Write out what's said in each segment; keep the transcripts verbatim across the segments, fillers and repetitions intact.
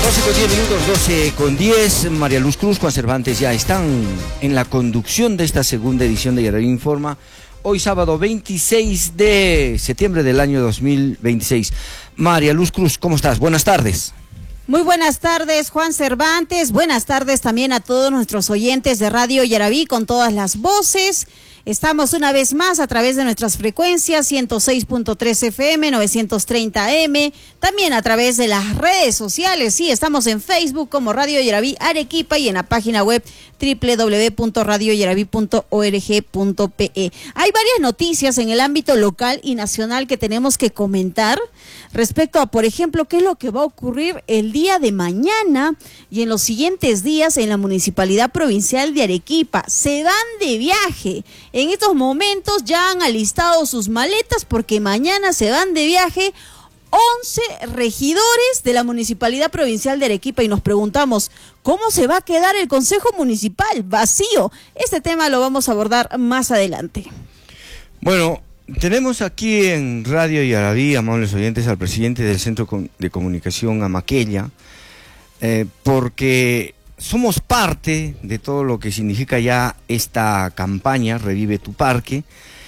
doce con diez minutos, doce con diez. María Luz Cruz, Juan Cervantes ya están en la conducción de esta segunda edición de Yaraví Informa. Hoy sábado veintiséis de septiembre del año dos mil veintiséis. María Luz Cruz, ¿cómo estás? Buenas tardes. Muy buenas tardes, Juan Cervantes. Buenas tardes también a todos nuestros oyentes de Radio Yaraví con todas las voces. Estamos una vez más a través de nuestras frecuencias ciento seis punto tres F M, novecientos treinta A M, también a través de las redes sociales. Sí, estamos en Facebook como Radio Yaraví Arequipa y en la página web doble u doble u doble u punto radio yaraví punto org punto pe. Hay varias noticias en el ámbito local y nacional que tenemos que comentar respecto a, por ejemplo, qué es lo que va a ocurrir el día de mañana y en los siguientes días en la Municipalidad Provincial de Arequipa. Se van de viaje. En estos momentos ya han alistado sus maletas porque mañana se van de viaje once regidores de la Municipalidad Provincial de Arequipa y nos preguntamos, ¿cómo se va a quedar el Consejo Municipal vacío? Este tema lo vamos a abordar más adelante. Bueno, tenemos aquí en Radio Yaraví, amables oyentes, al presidente del Centro de Comunicación Amaquella, eh, porque somos parte de todo lo que significa ya esta campaña, Revive tu Parque,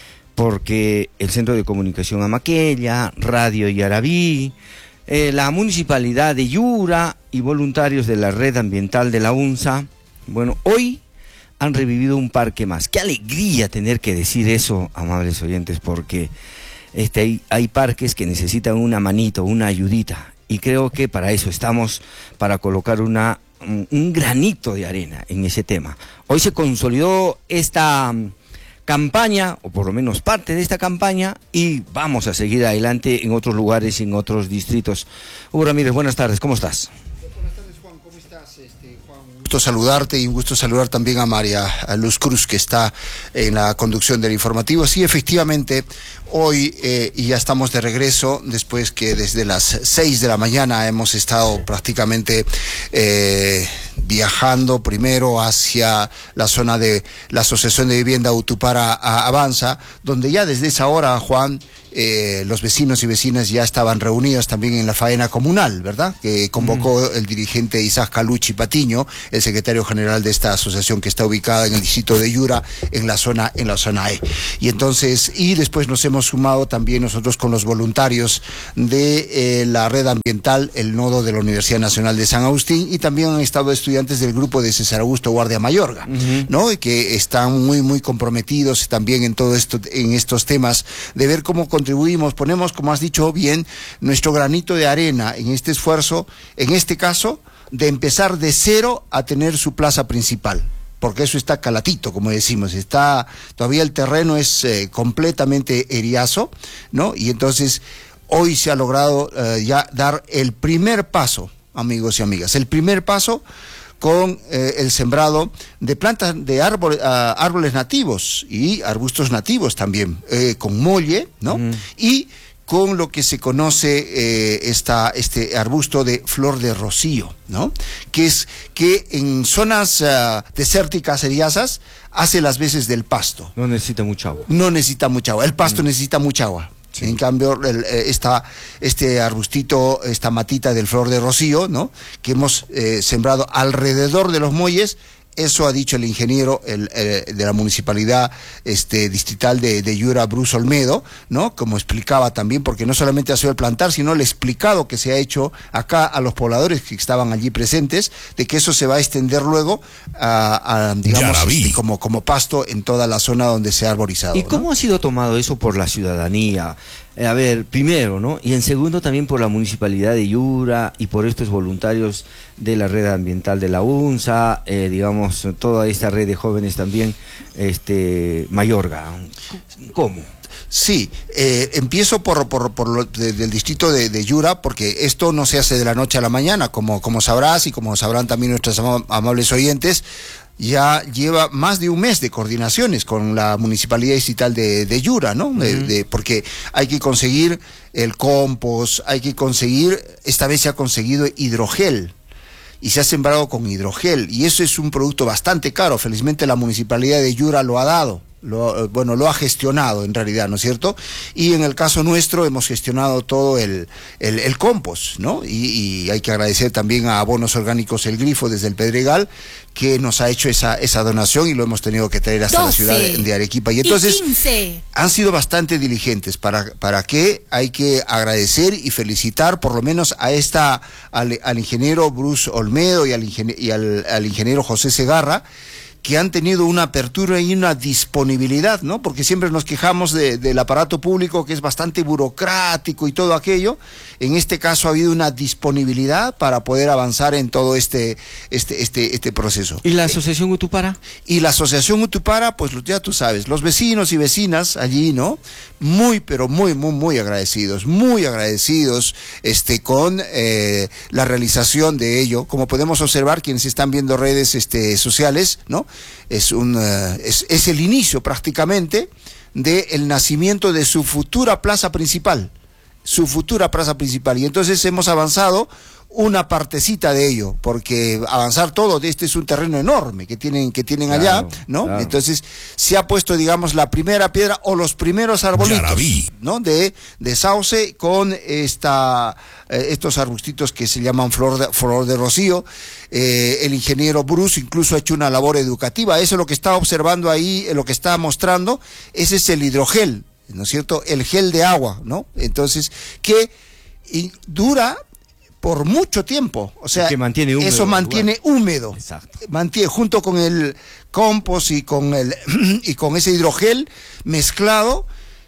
porque el Centro de Comunicación Amaquella, Radio Yaraví, eh, la Municipalidad de Yura y voluntarios de la Red Ambiental de la UNSA, bueno, hoy han revivido un parque más. Qué alegría tener que decir eso, amables oyentes, porque este, hay, hay parques que necesitan una manito, una ayudita, y creo que para eso estamos, para colocar una, un, un granito de arena en ese tema. Hoy se consolidó esta campaña, o por lo menos parte de esta campaña, y vamos a seguir adelante en otros lugares y en otros distritos. Hugo Ramírez, buenas tardes, ¿cómo estás? Buenas tardes, Juan, ¿cómo estás? Este, Juan, un gusto saludarte y un gusto saludar también a María Luz Cruz, que está en la conducción del informativo. Sí, efectivamente, hoy eh, y ya estamos de regreso, después que desde las seis de la mañana hemos estado prácticamente eh, viajando primero hacia la zona de la Asociación de Vivienda Utupara Avanza, donde ya desde esa hora, Juan, eh, los vecinos y vecinas ya estaban reunidos también en la faena comunal, ¿verdad? Que convocó mm. el dirigente Isaac Caluchi Patiño, el secretario general de esta asociación que está ubicada en el distrito de Yura, en la zona, en la zona E. Y entonces, y después nos hemos sumado también nosotros con los voluntarios de eh, la red ambiental, el nodo de la Universidad Nacional de San Agustín, y también han estado estudiantes del grupo de César Augusto Guardia Mayorga, uh-huh. ¿no? Y que están muy, muy comprometidos también en todo esto, en estos temas, de ver cómo contribuimos, ponemos, como has dicho bien, nuestro granito de arena en este esfuerzo, en este caso, de empezar de cero a tener su plaza principal, porque eso está calatito, como decimos, está, todavía el terreno es eh, completamente eriazo, ¿no? Y entonces, hoy se ha logrado eh, ya dar el primer paso, amigos y amigas, el primer paso con eh, el sembrado de plantas de árbol, uh, árboles nativos y arbustos nativos también, eh, con molle, ¿no? Mm. Y con lo que se conoce eh, esta, este arbusto de flor de rocío, ¿no? Que es que en zonas uh, desérticas eriazas hace las veces del pasto. No necesita mucha agua. No necesita mucha agua. El pasto mm. necesita mucha agua. Sí. En cambio, el, esta, este arbustito, esta matita del flor de rocío, ¿no? Que hemos eh, sembrado alrededor de los muelles, eso ha dicho el ingeniero el, el, de la municipalidad este, distrital de, de Yura, Bruce Olmedo, ¿no? Como explicaba también, porque no solamente ha sido el plantar, sino el explicado que se ha hecho acá a los pobladores que estaban allí presentes, de que eso se va a extender luego a, a digamos, este, como, como pasto en toda la zona donde se ha arborizado. ¿Y cómo ¿no? ha sido tomado eso por la ciudadanía? Eh, a ver, primero, ¿no? Y en segundo también por la Municipalidad de Yura y por estos voluntarios de la red ambiental de la UNSA, eh, digamos, toda esta red de jóvenes también, este, Mayorga. ¿Cómo? Sí, eh, empiezo por, por, por lo de, del distrito de, de Yura, porque esto no se hace de la noche a la mañana, como, como sabrás y como sabrán también nuestros am amables oyentes. Ya lleva más de un mes de coordinaciones con la Municipalidad Distrital de, de Yura, ¿no? Uh-huh. de, de, porque hay que conseguir el compost, hay que conseguir, esta vez se ha conseguido hidrogel, y se ha sembrado con hidrogel, y eso es un producto bastante caro. Felizmente la Municipalidad de Yura lo ha dado, lo, bueno, lo ha gestionado en realidad, ¿no es cierto? Y en el caso nuestro hemos gestionado todo el, el, el compost, ¿no? Y, y hay que agradecer también a Abonos Orgánicos El Grifo desde el Pedregal, que nos ha hecho esa, esa donación y lo hemos tenido que traer hasta doce, la ciudad de, de Arequipa. Y entonces y quince. Han sido bastante diligentes. ¿Para, para qué? Hay que agradecer y felicitar por lo menos a esta, al, al ingeniero Bruce Olmedo y al, ingen, y al, al ingeniero José Segarra, que han tenido una apertura y una disponibilidad, ¿no? Porque siempre nos quejamos de, del aparato público que es bastante burocrático y todo aquello. En este caso ha habido una disponibilidad para poder avanzar en todo este, este, este, este proceso. ¿Y la Asociación Utupara? Y la Asociación Utupara, pues ya tú sabes, los vecinos y vecinas allí, ¿no? Muy, pero muy, muy, muy agradecidos, muy agradecidos este, con eh, la realización de ello. Como podemos observar, quienes están viendo redes este, sociales, ¿no? Es, un, uh, es, es el inicio prácticamente del nacimiento de su futura plaza principal, su futura plaza principal. Y entonces hemos avanzado una partecita de ello, porque avanzar todo, este es un terreno enorme que tienen, que tienen claro, allá, ¿no? Claro. Entonces se ha puesto, digamos, la primera piedra o los primeros arbolitos, ¿no? De, de sauce con esta, eh, estos arbustitos que se llaman flor de, flor de rocío. Eh, el ingeniero Bruce incluso ha hecho una labor educativa. Eso es lo que está observando ahí, lo que está mostrando, ese es el hidrogel, ¿no es cierto? El gel de agua, ¿no? Entonces, que y dura por mucho tiempo, o sea, que mantiene húmedo, eso mantiene húmedo, exacto. Mantiene junto con el compost y con el y con ese hidrogel mezclado,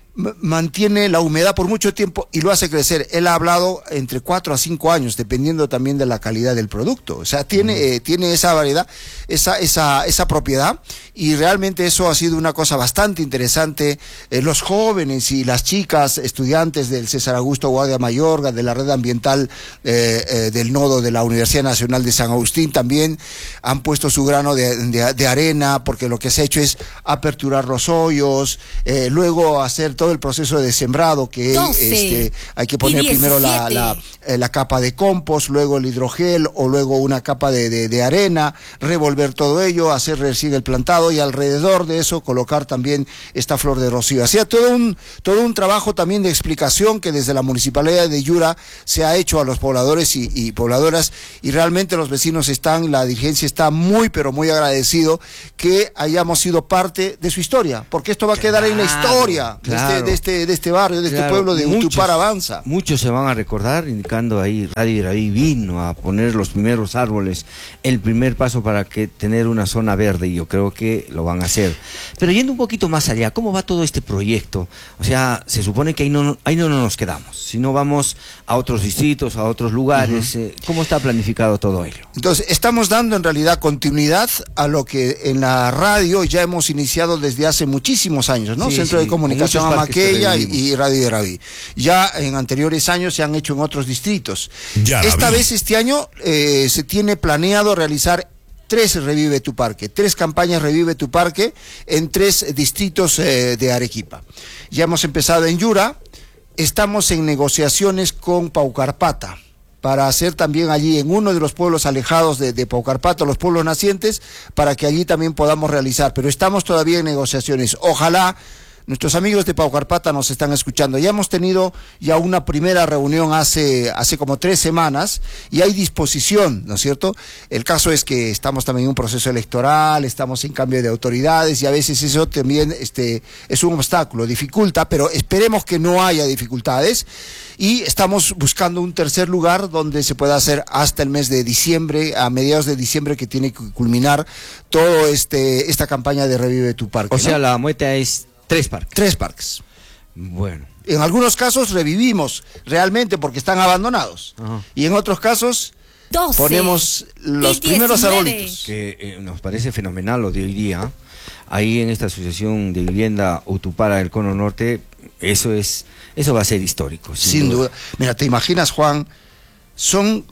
mantiene la humedad por mucho tiempo y lo hace crecer. Él ha hablado entre cuatro a cinco años, dependiendo también de la calidad del producto. O sea, tiene, uh-huh. eh, tiene esa variedad, esa, esa, esa propiedad, y realmente eso ha sido una cosa bastante interesante. Eh, los jóvenes y las chicas estudiantes del César Augusto Guardia Mayorga, de la red ambiental eh, eh, del nodo de la Universidad Nacional de San Agustín, también han puesto su grano de, de, de arena, porque lo que se ha hecho es aperturar los hoyos, eh, luego hacer todo el proceso de sembrado, que este, hay que poner primero la, la, eh, la capa de compost, luego el hidrogel o luego una capa de, de, de arena, revolver todo ello, hacer recién el plantado y alrededor de eso colocar también esta flor de rocío. Hacía todo un, todo un trabajo también de explicación que desde la Municipalidad de Yura se ha hecho a los pobladores y, y pobladoras, y realmente los vecinos están, la dirigencia está muy pero muy agradecido que hayamos sido parte de su historia, porque esto va a quedar claro, en la historia claro. de, este, de, este, de este barrio, de claro, este pueblo de muchos, Utupara Avanza. Muchos se van a recordar, indicando ahí, Radio Iraví vino a poner los primeros árboles, el primer paso para que tener una zona verde, y yo creo que lo van a hacer. Pero yendo un poquito más allá, ¿cómo va todo este proyecto? O sea, se supone que ahí no, ahí no nos quedamos, sino vamos a otros distritos, a otros lugares. Uh-huh. eh, ¿Cómo está planificado todo ello? Entonces, estamos dando en realidad continuidad a lo que en la radio ya hemos iniciado desde hace muchísimos años, ¿no? Sí, Centro sí, de Comunicación Amaqueya y, y Radio Iraví. Ya en anteriores años se han hecho en otros distritos. Ya Esta vez, este año, eh, se tiene planeado realizar tres Revive tu Parque, tres campañas Revive tu Parque en tres distritos eh, de Arequipa. Ya hemos empezado en Yura, estamos en negociaciones con Paucarpata para hacer también allí en uno de los pueblos alejados de, de Paucarpata, los pueblos nacientes, para que allí también podamos realizar, pero estamos todavía en negociaciones. Ojalá nuestros amigos de Paucarpata nos están escuchando. Ya hemos tenido ya una primera reunión hace, hace como tres semanas y hay disposición, ¿no es cierto? El caso es que estamos también en un proceso electoral, estamos en cambio de autoridades y a veces eso también este, es un obstáculo, dificulta, pero esperemos que no haya dificultades, y estamos buscando un tercer lugar donde se pueda hacer hasta el mes de diciembre, a mediados de diciembre, que tiene que culminar todo este esta campaña de Revive tu Parque. O sea, ¿no? La meta es Tres parques. Tres parques. Bueno. En algunos casos revivimos realmente porque están abandonados. Ajá. Y en otros casos doce, ponemos los primeros arbolitos. Que eh, nos parece fenomenal lo de hoy día. Ahí en esta asociación de vivienda Utupara del Cono Norte, eso es, eso va a ser histórico. Sin, sin duda. duda. Mira, ¿te imaginas, Juan? Son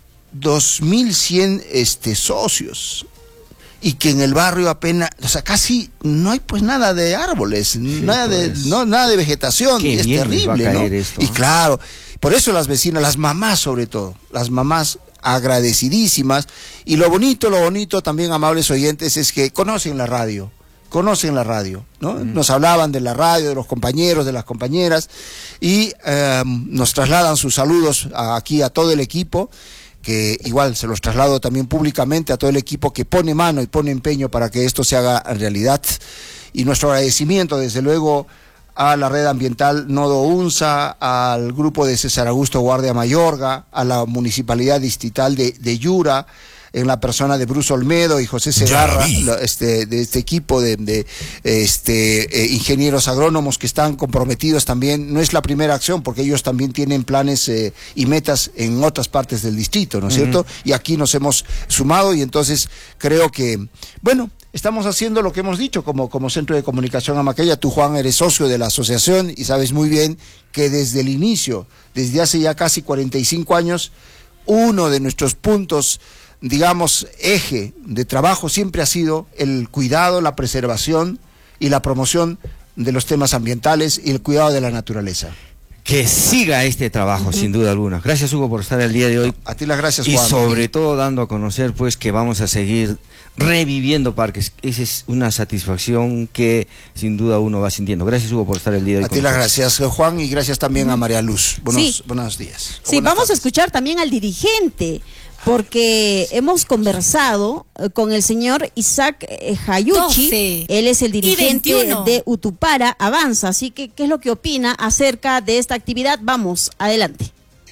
dos mil cien este, socios. Y que en el barrio apenas, o sea, casi no hay pues nada de árboles, sí, nada pues. de no nada de vegetación. Qué es terrible, ¿no? Esto, y claro, por eso las vecinas, las mamás sobre todo, las mamás agradecidísimas. Y lo bonito, lo bonito también, amables oyentes, es que conocen la radio, conocen la radio, ¿no? Uh-huh. Nos hablaban de la radio, de los compañeros, de las compañeras, y eh, nos trasladan sus saludos a, aquí a todo el equipo, que igual se los traslado también públicamente a todo el equipo que pone mano y pone empeño para que esto se haga realidad. Y nuestro agradecimiento, desde luego, a la red ambiental Nodo Unza, al grupo de César Augusto Guardia Mayorga, a la Municipalidad Distrital de, de Yura, en la persona de Bruce Olmedo y José Segarra, este, de este equipo de, de este, eh, ingenieros agrónomos que están comprometidos también. No es la primera acción, porque ellos también tienen planes eh, y metas en otras partes del distrito, ¿no es uh-huh. cierto? Y aquí nos hemos sumado, y entonces creo que, bueno, estamos haciendo lo que hemos dicho como, como Centro de Comunicación Amaqueya. Tú, Juan, eres socio de la asociación y sabes muy bien que desde el inicio, desde hace ya casi cuarenta y cinco años, uno de nuestros puntos, digamos, eje de trabajo siempre ha sido el cuidado, la preservación y la promoción de los temas ambientales y el cuidado de la naturaleza. Que siga este trabajo, uh-huh. sin duda alguna. Gracias, Hugo, por estar el día de hoy. A ti las gracias, Juan. Y sobre Miguel. todo dando a conocer, pues, que vamos a seguir reviviendo parques. Esa es una satisfacción que sin duda uno va sintiendo. Gracias, Hugo, por estar el día de hoy. A ti las gracias, Juan, y gracias también a María Luz. Buenos, sí. buenos días. Sí, Buenas vamos tardes. a escuchar también al dirigente, porque hemos conversado con el señor Isaac Jayuchi. Él es el dirigente de Utupara Avanza. Así que, ¿qué es lo que opina acerca de esta actividad? Vamos, adelante.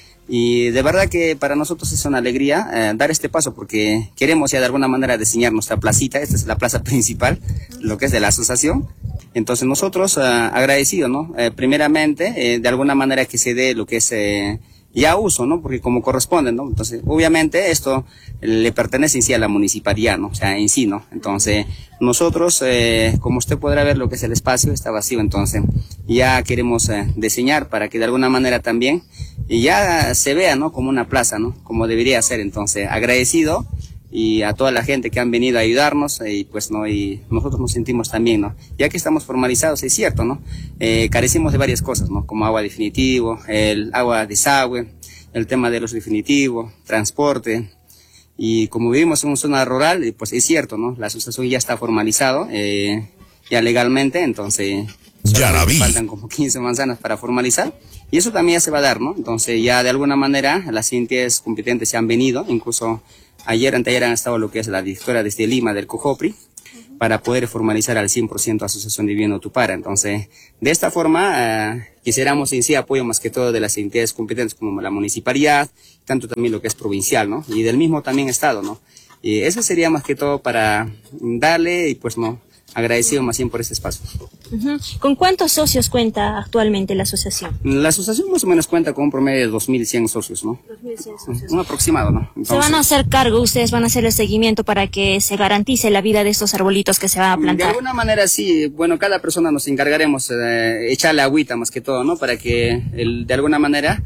Y de verdad que para nosotros es una alegría eh, dar este paso, porque queremos ya de alguna manera diseñar nuestra placita. Esta es la plaza principal, lo que es de la asociación. Entonces nosotros eh, agradecidos, ¿no? Eh, primeramente, eh, de alguna manera que se dé lo que es eh, ya uso, ¿no? Porque como corresponde, ¿no? Entonces, obviamente esto le pertenece en sí a la municipalidad, ¿no? O sea, en sí, ¿no? Entonces, nosotros, eh, como usted podrá ver, lo que es el espacio está vacío, entonces ya queremos eh, diseñar para que de alguna manera también y ya se vea, ¿no? Como una plaza, ¿no? Como debería ser. Entonces, agradecido, y a toda la gente que han venido a ayudarnos, y pues no, y nosotros nos sentimos también, ¿no? Ya que estamos formalizados, es cierto, ¿no? Eh, carecimos de varias cosas, ¿no? Como agua definitivo, el agua desagüe, el tema de los definitivos, transporte, y como vivimos en una zona rural, pues es cierto, ¿no? La asociación ya está formalizado, eh, ya legalmente, entonces ya la vi. Faltan como quince manzanas para formalizar, y eso también ya se va a dar, ¿no? Entonces ya de alguna manera las entidades competentes se han venido, incluso ayer, anteayer han estado lo que es la directora desde Lima del COJOPRI, para poder formalizar al cien por ciento Asociación de Vivienda Utupara. Entonces, de esta forma, eh, quisiéramos en sí apoyo más que todo de las entidades competentes como la municipalidad, tanto también lo que es provincial, ¿no? Y del mismo también Estado, ¿no? Y eso sería más que todo para darle, y pues no, agradecido más bien por este espacio. Uh-huh. ¿Con cuántos socios cuenta actualmente la asociación? La asociación más o menos cuenta con un promedio de dos mil cien socios, ¿no? dos mil cien socios. Un aproximado, ¿no? Entonces, ¿se van a hacer cargo, ustedes van a hacer el seguimiento para que se garantice la vida de estos arbolitos que se van a plantar? De alguna manera sí, bueno, cada persona nos encargaremos de eh, echarle agüita más que todo, ¿no? Para que el, de alguna manera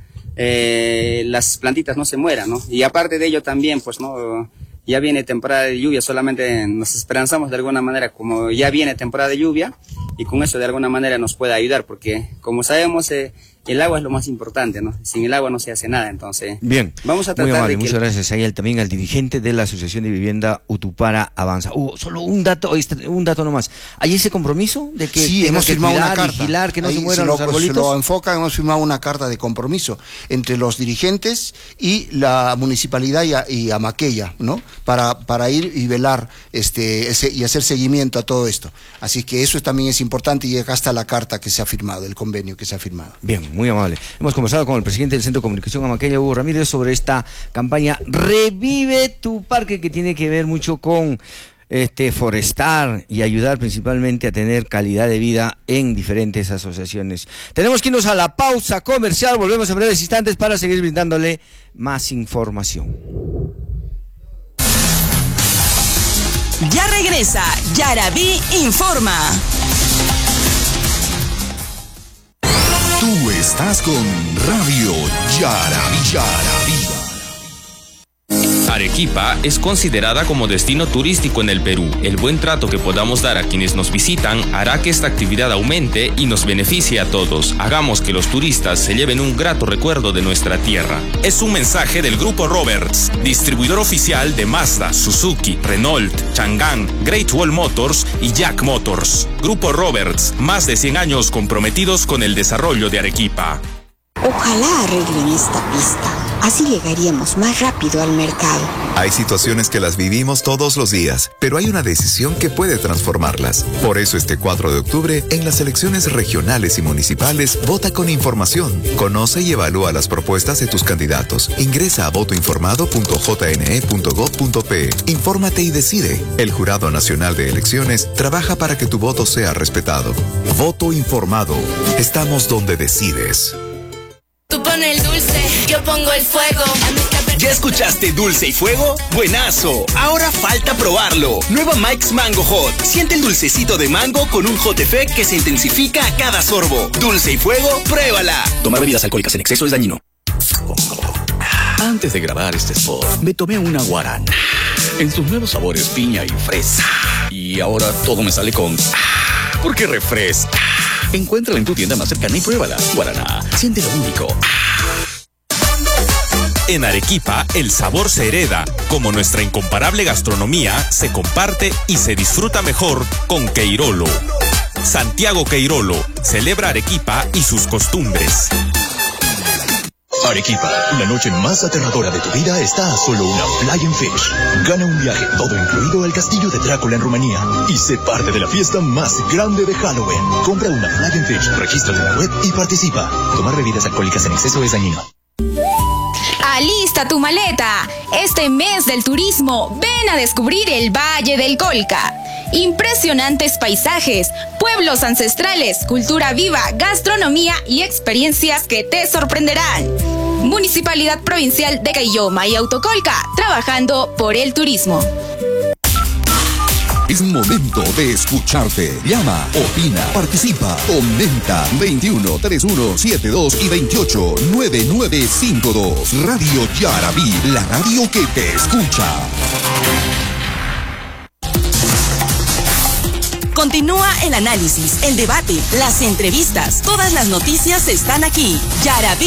eh, las plantitas no se mueran, ¿no? Y aparte de ello también, pues, ¿no? Ya viene temporada de lluvia, solamente nos esperanzamos de alguna manera, como ya viene temporada de lluvia, y con eso de alguna manera nos puede ayudar, porque como sabemos, eh, el agua es lo más importante, ¿no? Sin el agua no se hace nada, entonces bien, vamos a tratar muy amable, de que... muchas gracias ahí también al dirigente de la Asociación de Vivienda Utupara Avanza. Uh, solo un dato, un dato nomás. ¿Hay ese compromiso de que sí, hemos que firmado cuidar, una carta, vigilar, que no ahí se mueran lo, los arbolitos? Se lo enfoca, hemos firmado una carta de compromiso entre los dirigentes y la municipalidad y, y Amaqueya, ¿no? Para, para ir y velar este ese, y hacer seguimiento a todo esto. Así que eso también es importante, y acá está la carta que se ha firmado, el convenio que se ha firmado. Bien, muy amable. Hemos conversado con el presidente del Centro de Comunicación Amaqueya, Hugo Ramírez, sobre esta campaña Revive tu Parque, que tiene que ver mucho con este forestar y ayudar principalmente a tener calidad de vida en diferentes asociaciones. Tenemos que irnos a la pausa comercial, volvemos en breves instantes para seguir brindándole más información. Ya regresa Yarabí Informa. Tú estás con Radio Yarabí. Yarabí. Arequipa es considerada como destino turístico en el Perú. El buen trato que podamos dar a quienes nos visitan hará que esta actividad aumente y nos beneficie a todos. Hagamos que los turistas se lleven un grato recuerdo de nuestra tierra. Es un mensaje del Grupo Roberts, distribuidor oficial de Mazda, Suzuki, Renault, Chang'an, Great Wall Motors y Jack Motors. Grupo Roberts, más de cien años comprometidos con el desarrollo de Arequipa. Ojalá arreglen esta pista. Así llegaríamos más rápido al mercado. Hay situaciones que las vivimos todos los días, pero hay una decisión que puede transformarlas. Por eso este cuatro de octubre, en las elecciones regionales y municipales, vota con información. Conoce y evalúa las propuestas de tus candidatos. Ingresa a voto informado punto j n e punto gob punto pe. Infórmate y decide. El Jurado Nacional de Elecciones trabaja para que tu voto sea respetado. Voto informado. Estamos donde decides. Tú pones el dulce, yo pongo el fuego. ¿Ya escuchaste Dulce y Fuego? ¡Buenazo! Ahora falta probarlo. Nueva Mike's Mango Hot. Siente el dulcecito de mango con un hot effect que se intensifica a cada sorbo. Dulce y Fuego, pruébala. Tomar bebidas alcohólicas en exceso es dañino. Antes de grabar este spot, me tomé una guarana. En sus nuevos sabores piña y fresa. Y ahora todo me sale con... ¿Por qué refresca? Encuéntrala en tu tienda más cercana y pruébala. Guaraná, siente lo único. En Arequipa, el sabor se hereda, como nuestra incomparable gastronomía se comparte y se disfruta mejor con Queirolo. Santiago Queirolo celebra Arequipa y sus costumbres. Arequipa, la noche más aterradora de tu vida está a solo una Flying Fish. Gana un viaje todo incluido al castillo de Drácula en Rumanía y sé parte de la fiesta más grande de Halloween. Compra una Flying Fish, regístrate en la web y participa. Tomar bebidas alcohólicas en exceso es dañino. Alista tu maleta. Este mes del turismo, ven a descubrir el Valle del Colca. Impresionantes paisajes, pueblos ancestrales, cultura viva, gastronomía y experiencias que te sorprenderán. Municipalidad Provincial de Caylloma y Autocolca, trabajando por el turismo. Es momento de escucharte. Llama, opina, participa, comenta. veintiuno, treinta y uno, setenta y dos y veintiocho, noventa y nueve cincuenta y dos. Radio Yarabí, la radio que te escucha. Continúa el análisis, el debate, las entrevistas. Todas las noticias están aquí. Yarabí